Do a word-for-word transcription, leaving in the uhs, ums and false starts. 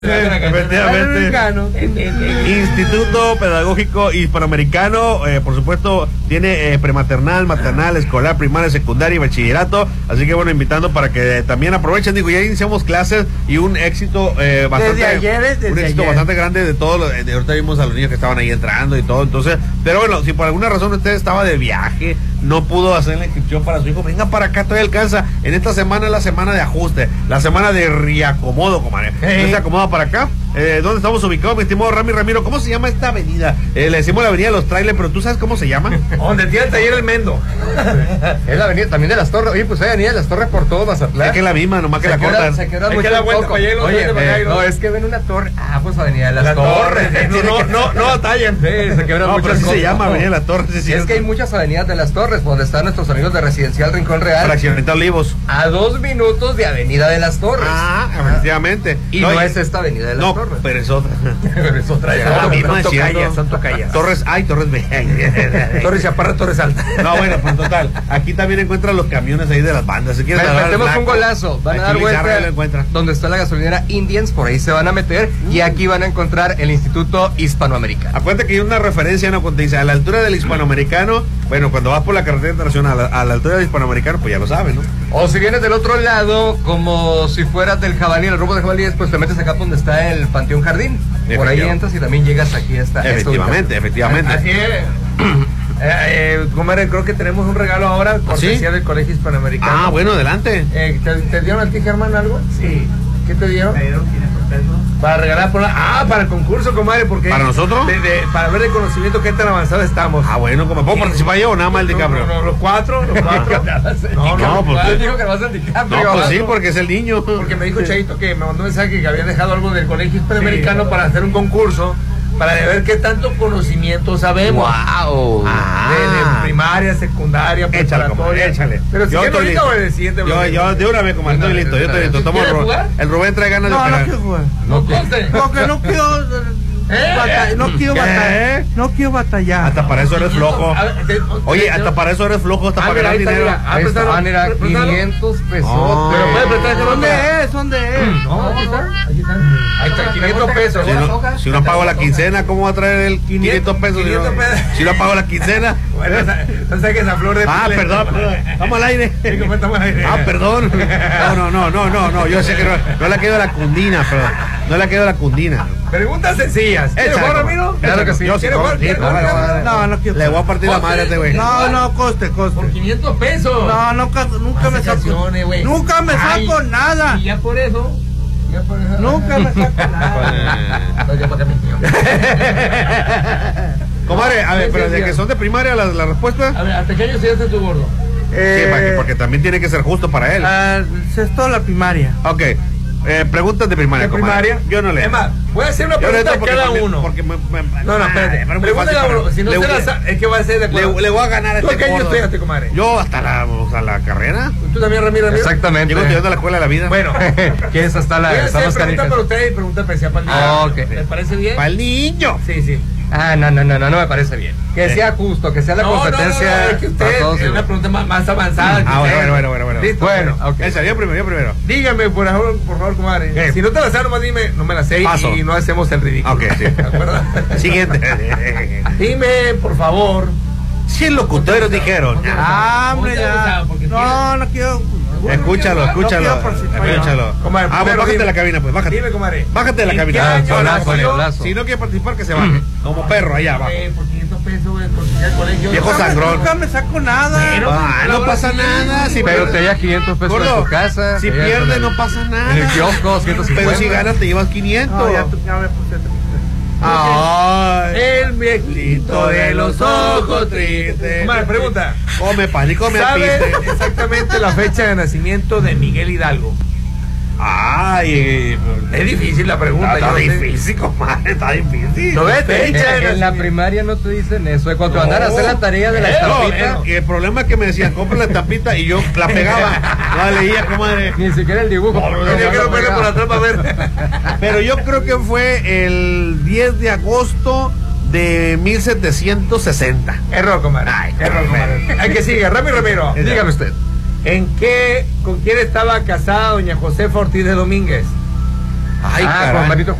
Efectivamente. Instituto Pedagógico Hispanoamericano, eh, por supuesto, tiene eh, prematernal, maternal, escolar, primaria, secundaria y bachillerato. Así que bueno, invitando para que también aprovechen. Digo, ya iniciamos clases y un éxito eh, bastante, desde ayer, desde un éxito ayer. bastante grande de todos los, de ahorita vimos a los niños que estaban ahí entrando y todo. Entonces, pero bueno, si por alguna razón usted estaba de viaje, no pudo hacer la inscripción para su hijo, venga para acá, todavía alcanza. En esta semana es la semana de ajuste, la semana de reacomodo, comadre. Hey. Se acomoda para acá. Eh, ¿Dónde estamos ubicados, mi estimado Rami Ramiro? ¿Cómo se llama esta avenida? Eh, le decimos la avenida de los trailers, pero ¿tú sabes cómo se llama? Donde tiene el taller El Mendo. Es la avenida también de las Torres. Oye, pues hay avenida de las Torres por todo Mazatlán. Es que es la misma, nomás que Se la queda- cortan. se queda Es mucho que la un vuelta poco. para allá y luego Oye, vuelta para acá y eh, luego- no, es que ven una torre. Ah, pues avenida de las La Torres. Torre. No, no, no, no batallan. Sí, se quebran No, muchas pero sí cosas. se llama avenida de las Torres. Sí, sí, Es que hay muchas avenidas de las Torres, donde están nuestros amigos de Residencial Rincón Real. Fraccionamiento Olivos. A dos minutos de Avenida de las Torres. Ah, efectivamente. Y no, es esta Avenida de las No, Torres. pero es otra. Pero es otra. Es ya. la misma, Santo es cierto. Calla, Santo Calla. Torres A y Torres B. Torres Chaparra, Torres Alta. No, bueno, pues total. Aquí también encuentran los camiones ahí de las bandas. Si quieres Pero agarrar el metemos un blanco, golazo. Van a aquí dar Luis Arre lo vuelta encuentra. donde está la gasolinera Indians, por ahí se van a meter. Y aquí van a encontrar el Instituto Hispanoamericano. Acuérdate que hay una referencia, ¿no? Cuando te dice a la altura del hispanoamericano, bueno, cuando vas por la carretera internacional a la, a la altura del hispanoamericano, pues ya lo sabes, ¿no? O si vienes del otro lado, como si fueras del Jabalí, el rumbo de Jabalí, pues te metes acá donde está el Panteón Jardín. Por ahí Efectivamente. entras y también llegas aquí a esta. a esta Efectivamente, efectivamente. Así es. Eh, eh, comadre, creo que tenemos un regalo ahora, cortesía ¿Sí? del Colegio Hispanoamericano. Ah, bueno, adelante. Eh, ¿te, ¿Te dieron a ti, Germán, algo? Sí. ¿Qué te dieron? Me dieron quinientos pesos. Para regalar por la... Ah, para el concurso, comadre, porque... ¿Para nosotros? de- de- para ver el conocimiento, qué tan avanzado estamos. Ah, bueno, ¿cómo puedo participar yo o nada más el DiCaprio? No, no, los cuatro, los cuatro. No, No, no, pues- Yo digo que vas a DiCaprio. No, pues sí, vato. porque es el niño. porque me dijo Chaito que me mandó un mensaje que había dejado algo del Colegio Hispanoamericano para hacer un concurso para ver qué tanto conocimiento sabemos. ¡Wow! Ah. De, de primaria, secundaria, Échale, preparatoria. comadre, échale. Pero si Yo quieres estoy ahorita listo. o en el siguiente Yo, bloque. yo de una vez, como estoy listo, yo estoy listo. Tomo el ¿Quieres Rubén. jugar? El Rubén trae ganas de No, no operar. quiero jugar. No conste. Porque no quiero. ¿Eh? bata- no quiero ¿Qué? batallar. No quiero batallar. Hasta para eso eres flojo. A ver, te- Oye, te- hasta para eso eres flojo, hasta Ah, para mira, ganar ahí está, dinero. mira. Ah, Ahí préstalo, está, mira, préstalo. quinientos pesos. Ah. Pero puedes prestar ese ¿Dónde otro. es? ¿Dónde es? No, aquí está. Aquí está. Ahí está, quinientos pesos. Si no, si no pago la quincena, ¿cómo va a traer el quinientos pesos? Si no- quinientos pesos. Si no pago la quincena. Bueno, no sé que esa flor de... Ah, perdón, perdón. Estamos al aire. Sí, como estamos al aire. Ah, perdón. No, no, no, no, no, no. Yo sé que no, no le quedado la cundina, pero no le quedado la cundina. Preguntas sencillas. ¿Quieres Échale, jugar, comadre. Ramiro? Claro que sí. Yo sí, ¿Quieres jugar? sí, Sí, jugar, claro, jugar. No, no quiero. Le voy a partir la madre a este güey. No, no, coste, Por coste. quinientos pesos. No, nunca, nunca me saco. Aceptaciones, güey. Nunca me Ay, saco nada. Y ya por eso. Ya por eso. Nunca me saco nada. No, ya para acá, mi tío. Comadre, a ver, Sí, pero sí, de sí. que son de primaria la, la respuesta. A ver, ¿hasta qué año estudiaste tu gordo? Sí, Eh, para que- porque también tiene que ser justo para él. ah, sexto de la primaria. Ok. Eh, preguntas de primaria. ¿De comadre. primaria? Yo no le. Es más, voy a hacer una Yo le pregunta a porque cada también- uno. Porque me, me- No, no, espérate. pero es muy Pregúntale fácil a uno. para- Si no le, se la sabe, es que va a ser de acuerdo. le, le voy a ganar a ¿Tú este qué año gordo. estudiaste, comadre? Yo hasta la, o sea, la carrera. ¿Tú también, Ramiro? Ramiro? Exactamente. Llego estudiando a la escuela de la vida. Bueno, ¿Qué es hasta voy la a está hacer más pregunta canija? para ustedes y pregunta especial para el niño. Ah, ok. ¿Les parece bien? Para el niño. Sí, sí. Ah, no, no, no, no, no me parece bien. Que Sí. sea justo, que sea la no, competencia. No, no, no, es que para usted todos es una igual. pregunta más, más avanzada. que Ah, bueno, ustedes. bueno, bueno, bueno. Listo. Bueno, ok. Esa, yo primero, yo primero. Dígame, por favor, por favor, comadre. ¿Qué? Si no te la sabes, nomás dime, no me la sé Paso. y no hacemos el ridículo. Ok, sí. ¿De acuerdo? Siguiente. Dime, por favor. cien locutores dijeron. Ah, hombre, Ponte ya. abusado, porque No, no quiero. Escúchalo, esúchalo. No quiero participar. Escúchalo. Comadre, Ah, pues primero bájate de dime. la cabina, pues, bájate. Dime, comadre. Bájate de la ¿En cabina. qué año Golazo, nació? golazo. Si no quiere participar, que se baje. Como perro, allá abajo. Eh, por quinientos pesos, güey, por ir al colegio. Viejo Nunca me- sangrón. Nunca me saco nada. Bueno, Ah, no pasa nada. Si Pero pierdes- te llevas quinientos pesos Gordo, en tu casa. si te llevas pierdes, en el- no pasa nada. En el kiosco, ciento cincuenta. Pero si ganas, te llevas quinientos. No, ya, tú- ya me puse triste. Ay, El viejito de los ojos tristes. Comadre, pregunta. Come pan y come ¿Sabe apiste. exactamente la fecha de nacimiento de Miguel Hidalgo? Ay, Es difícil la pregunta. está yo no sé. difícil, comadre, está difícil. ¿No ves? En, Fecha de en la nacimiento. primaria no te dicen eso. Cuando No. andan a hacer la tarea de la Eh, No, estampita, el, el problema es que me decían, compra la estampita y yo la pegaba. No la leía, comadre. ni siquiera el dibujo. No, porque Tenía no que lo lo pegar por pegaba. atrás para ver. Pero yo creo que fue el diez de agosto de mil setecientos sesenta. Error, comadre. Ay, Error, comadre. Hay que sigue. Rami Ramiro. Dígame usted. ¿En qué, con quién estaba casada doña Josefa Ortiz de Domínguez? Ay, ah, caray. Juan Benito